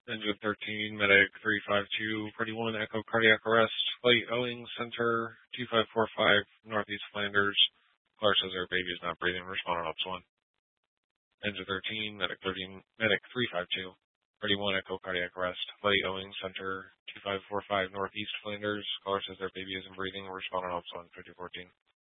Engine 13, medic 352, party 1, echo cardiac arrest, flight Owing Center 2545, Northeast Flanders. Caller says her baby is not breathing, respond on OPS 1. Engine 13, medic 352, party 1, echo cardiac arrest, flight Owing Center 2545, Northeast Flanders. Caller says their baby isn't breathing, respond on OPS 1, 5014.